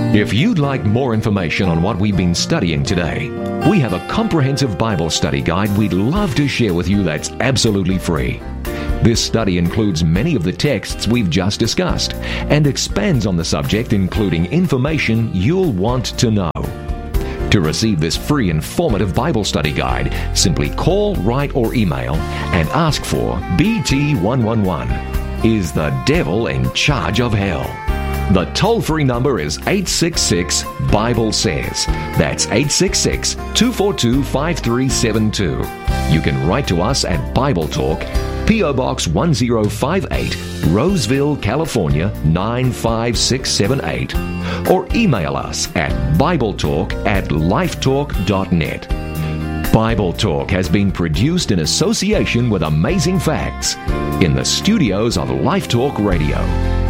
If you'd like more information on what we've been studying today, we have a comprehensive Bible study guide we'd love to share with you that's absolutely free. This study includes many of the texts we've just discussed and expands on the subject, including information you'll want to know. To receive this free informative Bible study guide, simply call, write, or email and ask for BT111. Is the devil in charge of hell? The toll-free number is 866-BIBLE-SAYS. That's 866-242-5372. You can write to us at Bible Talk, P.O. Box 1058, Roseville, California 95678. Or email us at BibleTalk@lifetalk.net. Bible Talk has been produced in association with Amazing Facts in the studios of Life Talk Radio.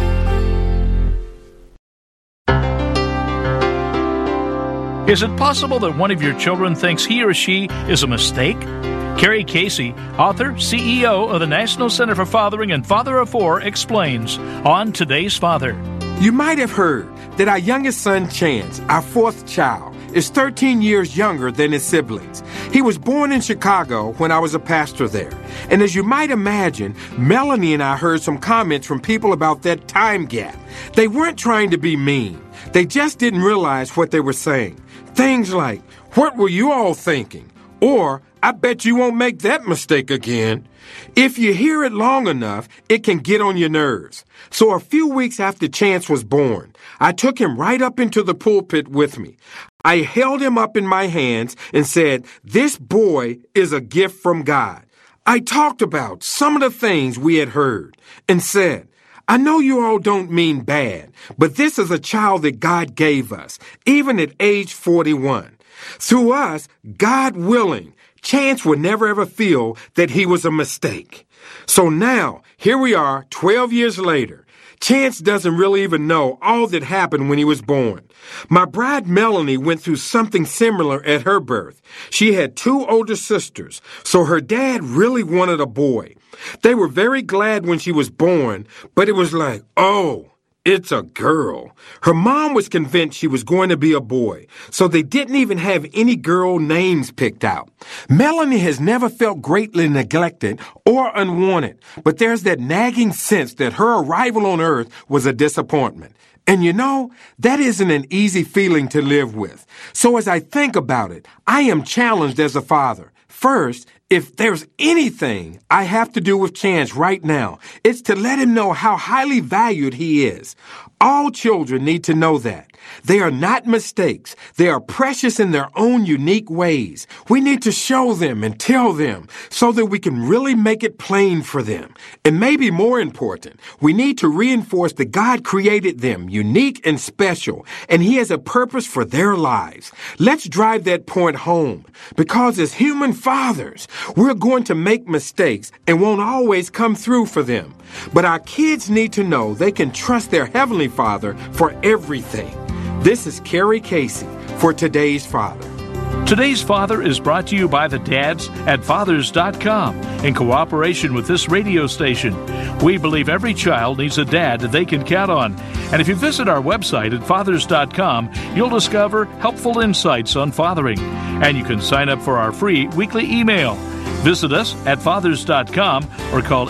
Is it possible that one of your children thinks he or she is a mistake? Carrie Casey, author, CEO of the National Center for Fathering and Father of Four, explains on Today's Father. You might have heard that our youngest son, Chance, our fourth child, is 13 years younger than his siblings. He was born in Chicago when I was a pastor there. And as you might imagine, Melanie and I heard some comments from people about that time gap. They weren't trying to be mean. They just didn't realize what they were saying. Things like, "What were you all thinking?" Or, "I bet you won't make that mistake again." If you hear it long enough, it can get on your nerves. So a few weeks after Chance was born, I took him right up into the pulpit with me. I held him up in my hands and said, "This boy is a gift from God." I talked about some of the things we had heard and said, "I know you all don't mean bad, but this is a child that God gave us, even at age 41. Through us, God willing, Chance would never ever feel that he was a mistake." So now, here we are, 12 years later. Chance doesn't really even know all that happened when he was born. My bride Melanie went through something similar at her birth. She had 2 older sisters, so her dad really wanted a boy. They were very glad when she was born, but it was like, oh, it's a girl. Her mom was convinced she was going to be a boy, so they didn't even have any girl names picked out. Melanie has never felt greatly neglected or unwanted, but there's that nagging sense that her arrival on earth was a disappointment. And you know, that isn't an easy feeling to live with. So as I think about it, I am challenged as a father. First, if there's anything I have to do with Chance right now, it's to let him know how highly valued he is. All children need to know that. They are not mistakes. They are precious in their own unique ways. We need to show them and tell them so that we can really make it plain for them. And maybe more important, we need to reinforce that God created them unique and special, and He has a purpose for their lives. Let's drive that point home, because as human fathers, we're going to make mistakes and won't always come through for them. But our kids need to know they can trust their Heavenly Father for everything. This is Carrie Casey for Today's Father. Today's Father is brought to you by the dads at Fathers.com in cooperation with this radio station. We believe every child needs a dad that they can count on. And if you visit our website at Fathers.com, you'll discover helpful insights on fathering. And you can sign up for our free weekly email. Visit us at Fathers.com or call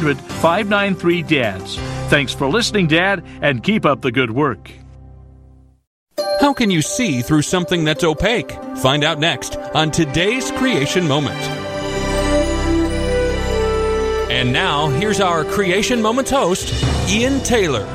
800-593-DADS. Thanks for listening, Dad, and keep up the good work. How can you see through something that's opaque? Find out next on Today's Creation Moment. And now, here's our Creation Moments host, Ian Taylor.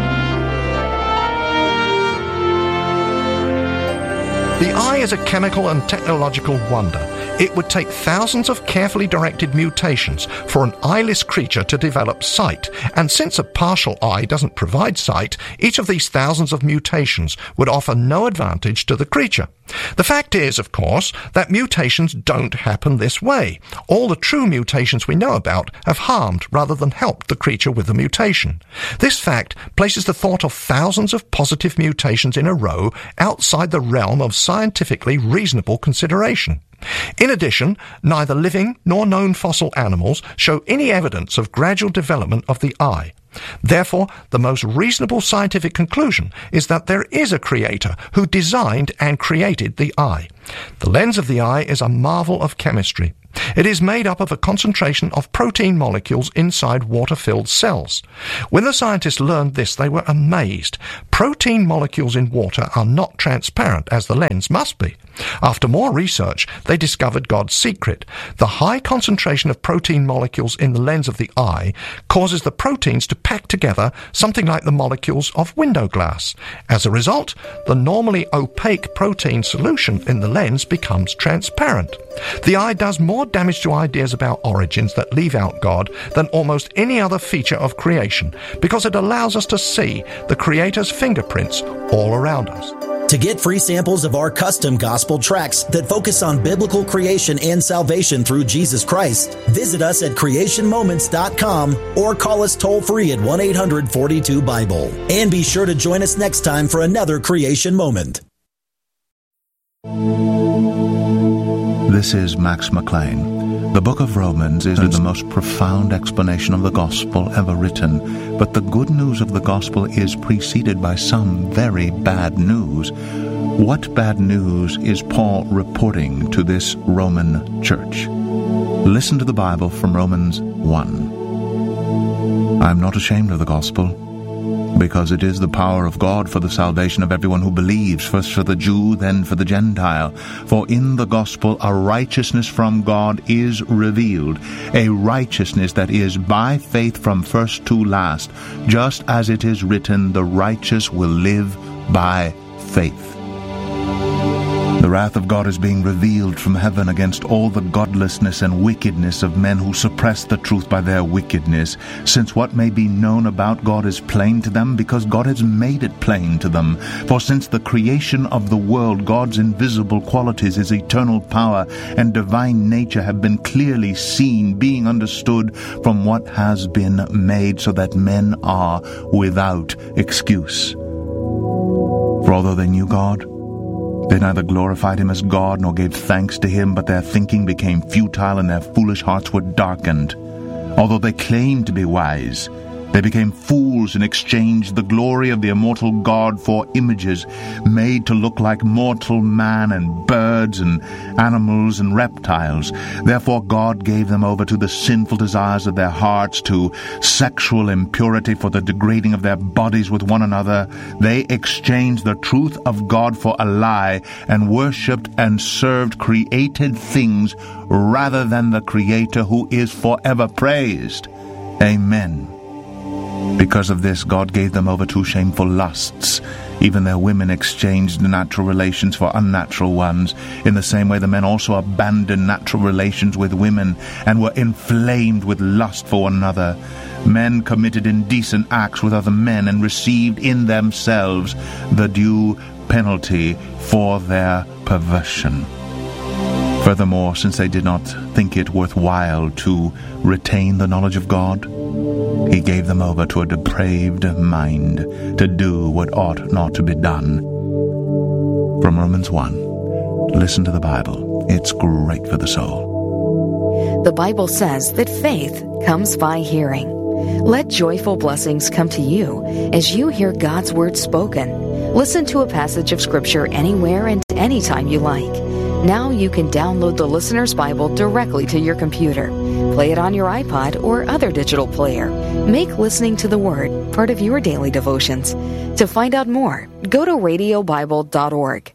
The eye is a chemical and technological wonder. It would take thousands of carefully directed mutations for an eyeless creature to develop sight. And since a partial eye doesn't provide sight, each of these thousands of mutations would offer no advantage to the creature. The fact is, of course, that mutations don't happen this way. All the true mutations we know about have harmed rather than helped the creature with the mutation. This fact places the thought of thousands of positive mutations in a row outside the realm of scientifically reasonable consideration. In addition, neither living nor known fossil animals show any evidence of gradual development of the eye. Therefore, the most reasonable scientific conclusion is that there is a creator who designed and created the eye. The lens of the eye is a marvel of chemistry. It is made up of a concentration of protein molecules inside water-filled cells. When the scientists learned this, they were amazed. Protein molecules in water are not transparent, as the lens must be. After more research, they discovered God's secret. The high concentration of protein molecules in the lens of the eye causes the proteins to pack together, something like the molecules of window glass. As a result, the normally opaque protein solution in the lens becomes transparent. The eye does more damage to ideas about origins that leave out God than almost any other feature of creation, because it allows us to see the Creator's fingerprints all around us. To get free samples of our custom gospel tracts that focus on biblical creation and salvation through Jesus Christ, visit us at creationmoments.com or call us toll-free at 1-800-42-BIBLE. And be sure to join us next time for another Creation Moment. This is Max McLean. The book of Romans is the most profound explanation of the gospel ever written, but the good news of the gospel is preceded by some very bad news. What bad news is Paul reporting to this Roman church? Listen to the Bible from Romans 1. I am not ashamed of the gospel, because it is the power of God for the salvation of everyone who believes, first for the Jew, then for the Gentile. For in the gospel a righteousness from God is revealed, a righteousness that is by faith from first to last, just as it is written, the righteous will live by faith. The wrath of God is being revealed from heaven against all the godlessness and wickedness of men who suppress the truth by their wickedness, since what may be known about God is plain to them, because God has made it plain to them. For since the creation of the world, God's invisible qualities, his eternal power and divine nature have been clearly seen, being understood from what has been made, so that men are without excuse. For although they knew God, they neither glorified him as God nor gave thanks to him, but their thinking became futile and their foolish hearts were darkened. Although they claimed to be wise, they became fools and exchanged the glory of the immortal God for images made to look like mortal man and birds and animals and reptiles. Therefore God gave them over to the sinful desires of their hearts, to sexual impurity for the degrading of their bodies with one another. They exchanged the truth of God for a lie and worshipped and served created things rather than the Creator, who is forever praised. Amen. Because of this, God gave them over to shameful lusts. Even their women exchanged natural relations for unnatural ones. In the same way, the men also abandoned natural relations with women and were inflamed with lust for one another. Men committed indecent acts with other men and received in themselves the due penalty for their perversion. Furthermore, since they did not think it worthwhile to retain the knowledge of God, he gave them over to a depraved mind to do what ought not to be done. From Romans 1, listen to the Bible. It's great for the soul. The Bible says that faith comes by hearing. Let joyful blessings come to you as you hear God's word spoken. Listen to a passage of Scripture anywhere and anytime you like. Now you can download the Listener's Bible directly to your computer. Play it on your iPod or other digital player. Make listening to the Word part of your daily devotions. To find out more, go to radiobible.org.